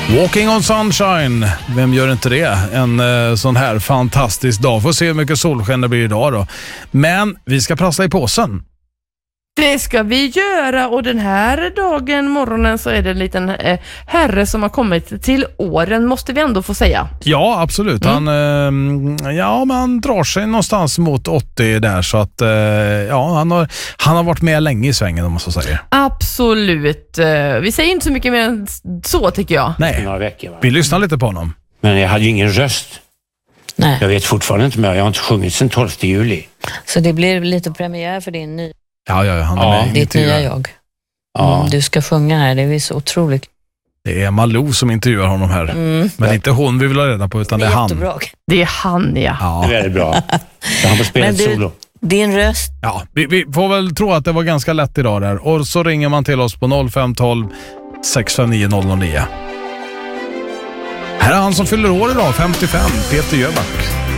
Walking on sunshine, vem gör inte det? En sån här fantastisk dag. Får se hur mycket solsken det blir idag då. Men vi ska prassla i påsen. Det ska vi göra, och den här dagen, morgonen, så är det en liten herre som har kommit till åren, måste vi ändå få säga. Ja, absolut. Han drar sig någonstans mot 80 där, så att han har varit med länge i svängen, om man så säger. Absolut. Vi säger inte så mycket mer än så, tycker jag. Nej, Några veckor, va? vi lyssnar lite på honom. Men jag hade ju ingen röst. Nej. Jag vet fortfarande inte mer. Jag har inte sjungit sedan 12 juli. Så det blir lite premiär för din nya... Ja, han är med i Ditt intervjuer. nya jag. Du ska sjunga här, det är så otroligt. Det är Malou som intervjuar honom här. Men inte hon vi vill ha reda på, utan det är han. Jättebra. Det är han, ja. Det är väldigt bra. Han får spela ett solo. Din röst. Ja, vi får väl tro att det var ganska lätt idag där. Och så ringer man till oss på 0512 659 009. Här är han som fyller år idag, 55, Peter Jöback.